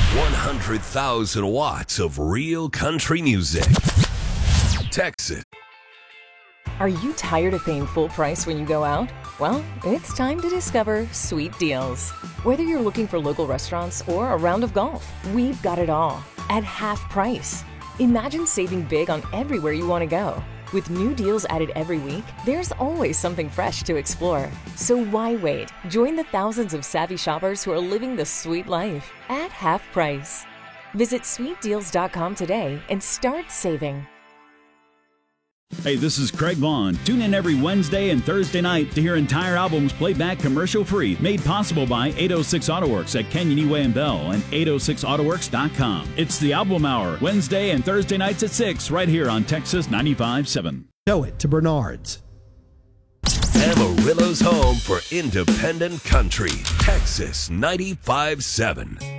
100,000 watts of real country music. Texas. Are you tired of paying full price when you go out? Well, it's time to discover Sweet Deals. Whether you're looking for local restaurants or a round of golf, we've got it all at half price. Imagine saving big on everywhere you want to go. With new deals added every week, there's always something fresh to explore. So why wait? Join the thousands of savvy shoppers who are living the sweet life at half price. Visit sweetdeals.com today and start saving. Hey, this is Craig Vaughn. Tune in every Wednesday and Thursday night to hear entire albums played back commercial-free, made possible by 806 AutoWorks at Canyon Eway and Bell and 806autoworks.com. It's the Album Hour, Wednesday and Thursday nights at 6, right here on Texas 95.7. Show it to Bernard's. Amarillo's home for independent country, Texas 95.7.